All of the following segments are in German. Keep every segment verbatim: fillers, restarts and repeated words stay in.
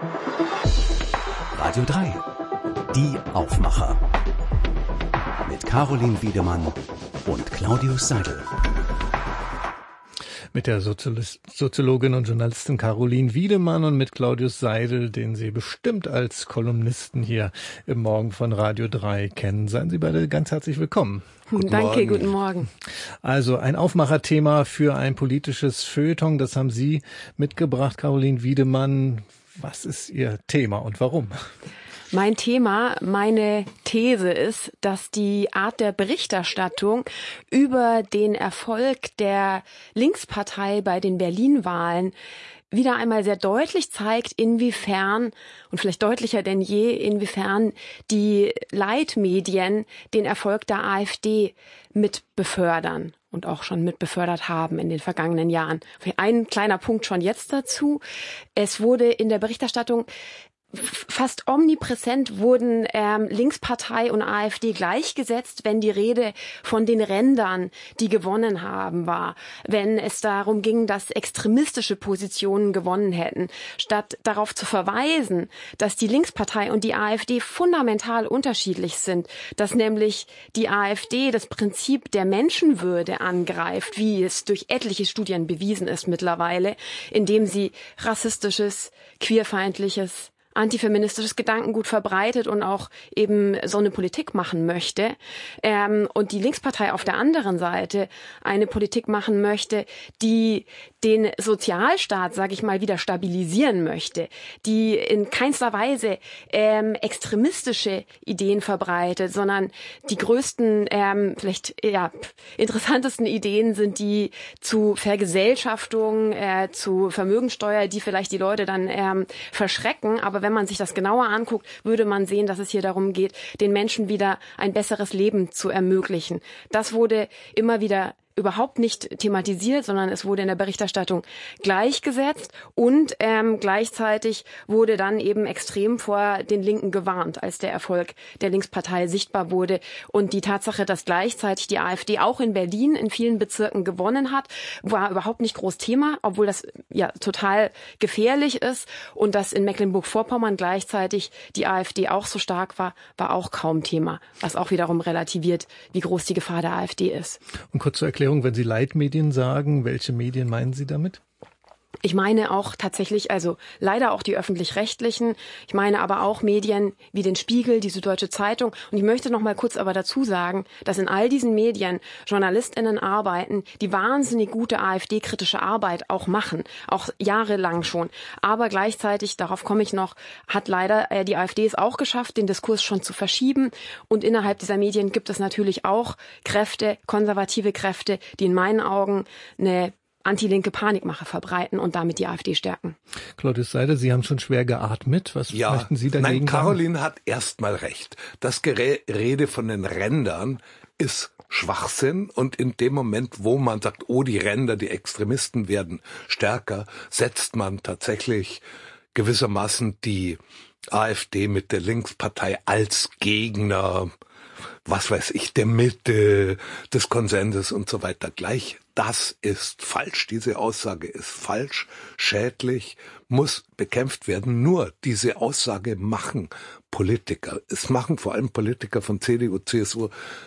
Radio drei. Die Aufmacher. Mit Caroline Wiedemann und Claudius Seidel. Mit der Sozialis- Soziologin und Journalistin Caroline Wiedemann und mit Claudius Seidel, den Sie bestimmt als Kolumnisten hier im Morgen von Radio drei kennen. Seien Sie beide ganz herzlich willkommen. Guten Danke, Morgen. Guten Morgen. Also ein Aufmacherthema für ein politisches Feuilleton, das haben Sie mitgebracht, Caroline Wiedemann. Was ist Ihr Thema und warum? Mein Thema, meine These ist, dass die Art der Berichterstattung über den Erfolg der Linkspartei bei den Berlin-Wahlen wieder einmal sehr deutlich zeigt, inwiefern, und vielleicht deutlicher denn je, inwiefern die Leitmedien den Erfolg der AfD mit befördern und auch schon mit befördert haben in den vergangenen Jahren. Ein kleiner Punkt schon jetzt dazu. Es wurde in der Berichterstattung fast omnipräsent wurden ähm, Linkspartei und AfD gleichgesetzt, wenn die Rede von den Rändern, die gewonnen haben, war. Wenn es darum ging, dass extremistische Positionen gewonnen hätten. Statt darauf zu verweisen, dass die Linkspartei und die AfD fundamental unterschiedlich sind. Dass nämlich die AfD das Prinzip der Menschenwürde angreift, wie es durch etliche Studien bewiesen ist mittlerweile, indem sie rassistisches, queerfeindliches, antifeministisches Gedankengut verbreitet und auch eben so eine Politik machen möchte. Ähm, und die Linkspartei auf der anderen Seite eine Politik machen möchte, die den Sozialstaat, sage ich mal, wieder stabilisieren möchte, die in keinster Weise ähm, extremistische Ideen verbreitet, sondern die größten, ähm, vielleicht ja interessantesten Ideen sind die zu Vergesellschaftung, äh, zu Vermögensteuer, die vielleicht die Leute dann ähm, verschrecken, aber wenn man sich das genauer anguckt, würde man sehen, dass es hier darum geht, den Menschen wieder ein besseres Leben zu ermöglichen. Das wurde immer wieder überhaupt nicht thematisiert, sondern es wurde in der Berichterstattung gleichgesetzt und ähm, gleichzeitig wurde dann eben extrem vor den Linken gewarnt, als der Erfolg der Linkspartei sichtbar wurde. Und die Tatsache, dass gleichzeitig die AfD auch in Berlin in vielen Bezirken gewonnen hat, war überhaupt nicht groß Thema, obwohl das ja total gefährlich ist. Und dass in Mecklenburg-Vorpommern gleichzeitig die AfD auch so stark war, war auch kaum Thema, was auch wiederum relativiert, wie groß die Gefahr der AfD ist. Und kurz zur Erklärung, wenn Sie Leitmedien sagen, welche Medien meinen Sie damit? Ich meine auch tatsächlich, also leider auch die öffentlich-rechtlichen. Ich meine aber auch Medien wie den Spiegel, die Süddeutsche Zeitung. Und ich möchte noch mal kurz aber dazu sagen, dass in all diesen Medien JournalistInnen arbeiten, die wahnsinnig gute AfD-kritische Arbeit auch machen, auch jahrelang schon. Aber gleichzeitig, darauf komme ich noch, hat leider äh, die AfD es auch geschafft, den Diskurs schon zu verschieben. Und innerhalb dieser Medien gibt es natürlich auch Kräfte, konservative Kräfte, die in meinen Augen eine anti-linke Panikmache verbreiten und damit die AfD stärken. Claudius Seidel, Sie haben schon schwer geatmet. Was ja, möchten Sie dagegen nein, sagen? Caroline hat erstmal recht. Das Gerede von den Rändern ist Schwachsinn und in dem Moment, wo man sagt, oh, die Ränder, die Extremisten werden stärker, setzt man tatsächlich gewissermaßen die AfD mit der Linkspartei als Gegner, was weiß ich, der Mitte, des Konsenses und so weiter gleich. Das ist falsch. Diese Aussage ist falsch, schädlich, muss bekämpft werden. Nur diese Aussage machen Politiker. Es machen vor allem Politiker von C D U, C S U,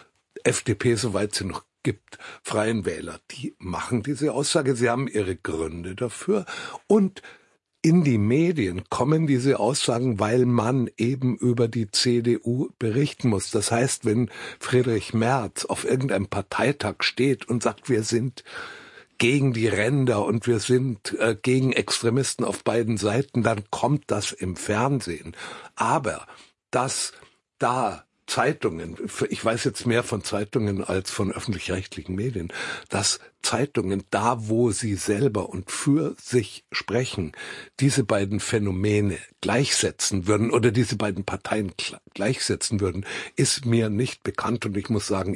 F D P, soweit sie noch gibt, Freien Wähler. Die machen diese Aussage. Sie haben ihre Gründe dafür. Und in die Medien kommen diese Aussagen, weil man eben über die C D U berichten muss. Das heißt, wenn Friedrich Merz auf irgendeinem Parteitag steht und sagt, wir sind gegen die Ränder und wir sind äh, gegen Extremisten auf beiden Seiten, dann kommt das im Fernsehen. Aber dass da Zeitungen, ich weiß jetzt mehr von Zeitungen als von öffentlich-rechtlichen Medien, dass Zeitungen da, wo sie selber und für sich sprechen, diese beiden Phänomene gleichsetzen würden oder diese beiden Parteien gleichsetzen würden, ist mir nicht bekannt und ich muss sagen,